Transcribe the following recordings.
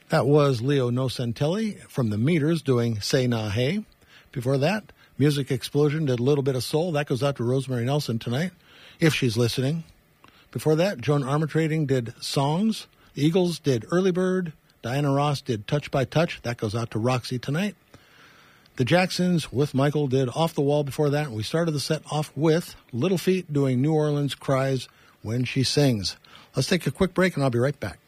That was Leo Nocentelli from the Meters doing Say Nah Hey. Before that, Music Explosion did A Little Bit of Soul. That goes out to Rosemary Nelson tonight, if she's listening. Before that, Joan Armatrading did Songs. The Eagles did Early Bird. Diana Ross did Touch by Touch. That goes out to Roxy tonight. The Jacksons with Michael did Off the Wall before that. And we started the set off with Little Feat doing New Orleans Cries When She Sings. Let's take a quick break and I'll be right back.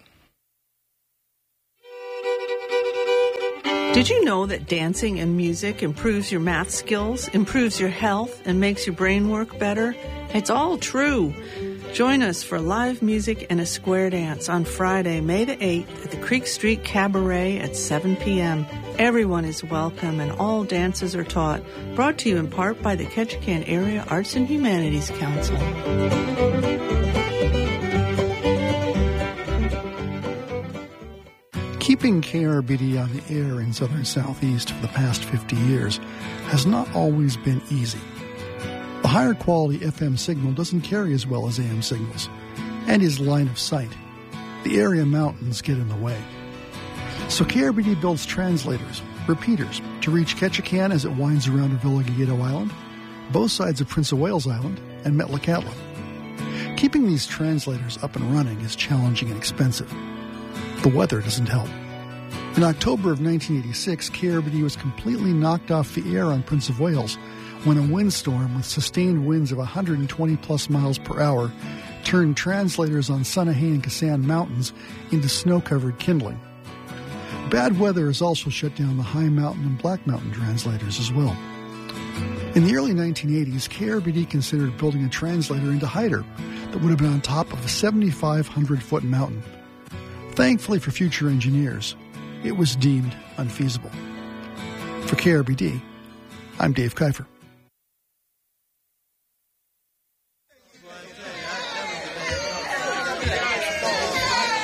Did you know that dancing and music improves your math skills, improves your health, and makes your brain work better? It's all true. Join us for live music and a square dance on Friday, May the 8th at the Creek Street Cabaret at 7 p.m. Everyone is welcome and all dances are taught. Brought to you in part by the Ketchikan Area Arts and Humanities Council. Keeping KRBD on the air in southern southeast for the past 50 years has not always been easy. The higher quality FM signal doesn't carry as well as AM signals, and is line of sight. The area mountains get in the way. So KRBD builds translators, repeaters, to reach Ketchikan as it winds around Revillagigedo Island, both sides of Prince of Wales Island, and Metlakatla. Keeping these translators up and running is challenging and expensive. The weather doesn't help. In October of 1986, KRBD was completely knocked off the air on Prince of Wales when a windstorm with sustained winds of 120-plus miles per hour turned translators on Sanahay and Kasan Mountains into snow-covered kindling. Bad weather has also shut down the High Mountain and Black Mountain translators as well. In the early 1980s, KRBD considered building a translator into Hyder that would have been on top of a 7,500-foot mountain. Thankfully for future engineers, it was deemed unfeasible. For KRBD, I'm Dave Kiefer.